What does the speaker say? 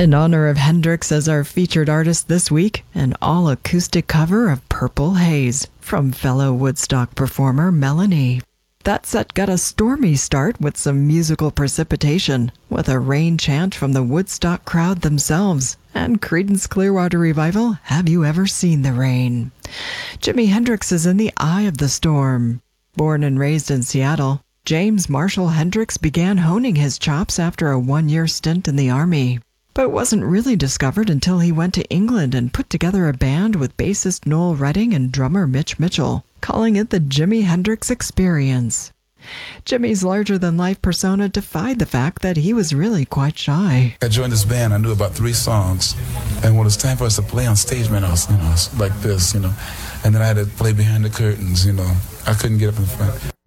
In honor of Hendrix as our featured artist this week, an all-acoustic cover of Purple Haze from fellow Woodstock performer Melanie. That set got a stormy start with some musical precipitation, with a rain chant from the Woodstock crowd themselves, and Creedence Clearwater Revival, Have You Ever Seen the Rain? Jimi Hendrix is in the eye of the storm. Born and raised in Seattle, James Marshall Hendrix began honing his chops after a one-year stint in the Army, but wasn't really discovered until he went to England and put together a band with bassist Noel Redding and drummer Mitch Mitchell, calling it the Jimi Hendrix Experience. Jimmy's larger-than-life persona defied the fact that he was really quite shy. I joined this band, I knew about 3 songs, and when it was time for us to play on stage, man, I was, like this, and then I had to play behind the curtains, I couldn't get up in front.